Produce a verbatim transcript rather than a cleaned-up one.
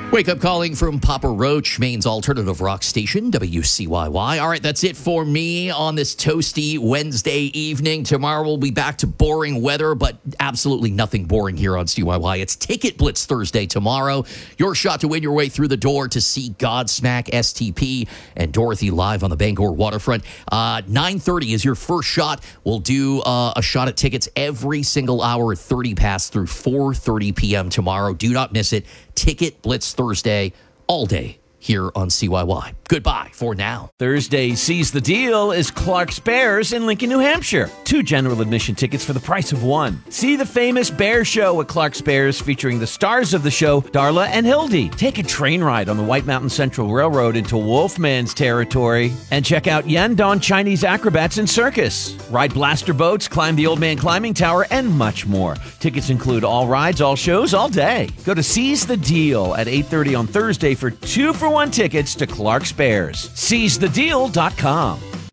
Wake up calling from Papa Roach, Maine's alternative rock station, W C Y Y. All right, that's it for me on this toasty Wednesday evening. Tomorrow we'll be back to boring weather, but absolutely nothing boring here on C Y Y. It's Ticket Blitz Thursday tomorrow. Your shot to win your way through the door to see Godsmack, S T P, and Dorothy live on the Bangor waterfront. Uh, nine thirty is your first shot. We'll do uh, a shot at tickets every single hour at thirty past through four thirty p.m. tomorrow. Do not miss it. Ticket Blitz Thursday, all day here on C Y Y. Goodbye for now. Thursday Seize the Deal is Clark's Bears in Lincoln, New Hampshire. Two general admission tickets for the price of one. See the famous Bear Show at Clark's Bears featuring the stars of the show, Darla and Hildy. Take a train ride on the White Mountain Central Railroad into Wolfman's territory. And check out Yandong Chinese Acrobats and Circus. Ride blaster boats, climb the Old Man Climbing Tower, and much more. Tickets include all rides, all shows, all day. Go to Seize the Deal at eight thirty on Thursday for two for one tickets to Clark's Bears. Seize the deal dot com.